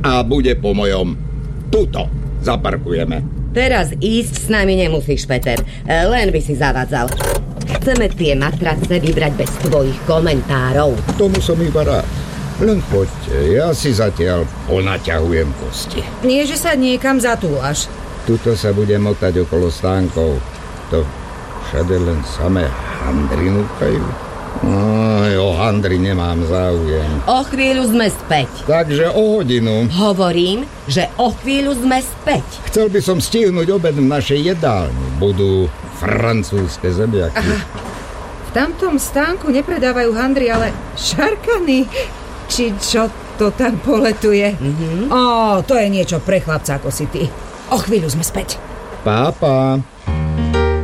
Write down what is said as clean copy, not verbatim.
a bude po mojom. Tuto zaparkujeme. Teraz ísť s nami nemusíš, Peter. Len by si zavádzal. Chceme tie matrace vybrať bez tvojich komentárov. Tomu som iba rád. Len poďte, ja si zatiaľ ponaťahujem kosti. Nie, že sa niekam zatúlaš. Tuto sa bude motať okolo stánkov. To všade len samé handry núkajú. O handry nemám záujem. O chvíľu sme späť. Takže o hodinu. Hovorím, že o chvíľu sme späť. Chcel by som stihnúť obed v našej jedálni. Budú francúzske zemiaky. Aha. V tamtom stánku nepredávajú handry, ale šarkany. Či čo to tam poletuje? To je niečo pre chlapca ako si ty. O chvíľu sme späť. Pápa.